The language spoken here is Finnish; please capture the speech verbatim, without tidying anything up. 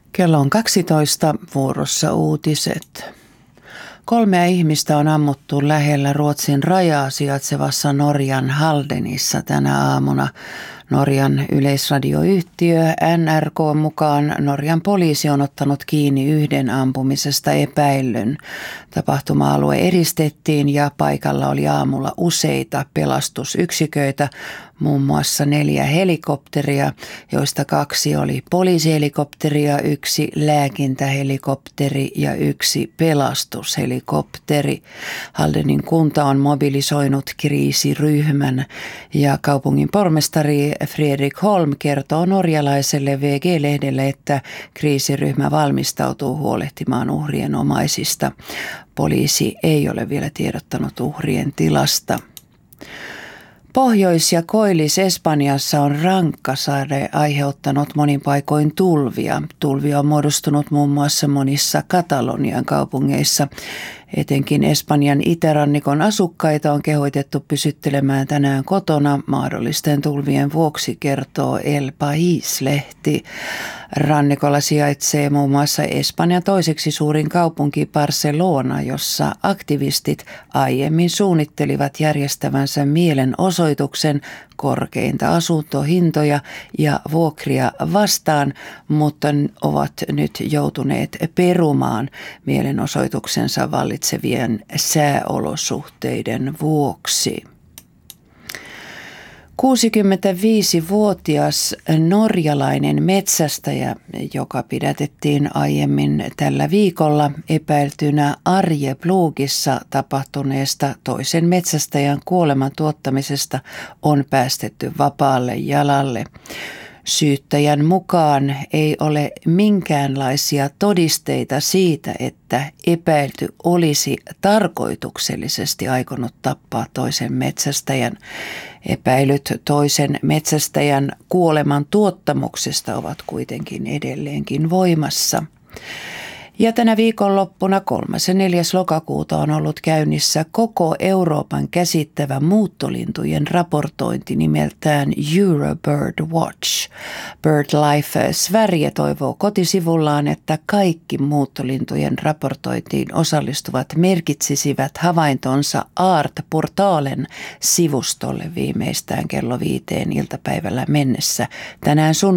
Kello on kaksitoista, vuorossa uutiset. Kolmea ihmistä on ammuttu lähellä Ruotsin rajaa sijaitsevassa Norjan Haldenissa tänä aamuna. Norjan yleisradioyhtiö N R K mukaan Norjan poliisi on ottanut kiinni yhden ampumisesta epäillyn. Tapahtuma-alue eristettiin ja paikalla oli aamulla useita pelastusyksiköitä, muun muassa neljä helikopteria, joista kaksi oli poliisihelikopteria, yksi lääkintähelikopteri ja yksi pelastushelikopteri. Haldenin kunta on mobilisoinut kriisiryhmän ja kaupungin pormestari Fredrik Holm kertoo norjalaiselle V G-lehdelle, että kriisiryhmä valmistautuu huolehtimaan uhrien omaisista. Poliisi ei ole vielä tiedottanut uhrien tilasta. Pohjois- ja Koillis-Espanjassa on rankka sade aiheuttanut monin paikoin tulvia. Tulvia on muodostunut muun muassa monissa Katalonian kaupungeissa. Etenkin Espanjan itärannikon asukkaita on kehoitettu pysyttelemään tänään kotona mahdollisten tulvien vuoksi, kertoo El País-lehti. Rannikolla sijaitsee muun muassa Espanjan toiseksi suurin kaupunki Barcelona, jossa aktivistit aiemmin suunnittelivat järjestävänsä mielenosoituksen korkeinta asuntohintoja ja vuokria vastaan, mutta ovat nyt joutuneet perumaan mielenosoituksensa vallitsevien sääolosuhteiden vuoksi. kuusikymmentäviisivuotias norjalainen metsästäjä, joka pidätettiin aiemmin tällä viikolla epäiltynä Arjeplogissa tapahtuneesta toisen metsästäjän kuoleman tuottamisesta, on päästetty vapaalle jalalle. Syyttäjän mukaan ei ole minkäänlaisia todisteita siitä, että epäilty olisi tarkoituksellisesti aikonut tappaa toisen metsästäjän. Epäilyt toisen metsästäjän kuoleman tuottamuksesta ovat kuitenkin edelleenkin voimassa. Ja tänä viikonloppuna kolmas ja neljäs lokakuuta on ollut käynnissä koko Euroopan käsittävä muuttolintujen raportointi nimeltään Eurobird Watch. BirdLife Sverige toivoo kotisivullaan, että kaikki muuttolintujen raportointiin osallistuvat merkitsisivät havaintonsa Art-portaalen sivustolle viimeistään kello viiteen iltapäivällä mennessä tänään sun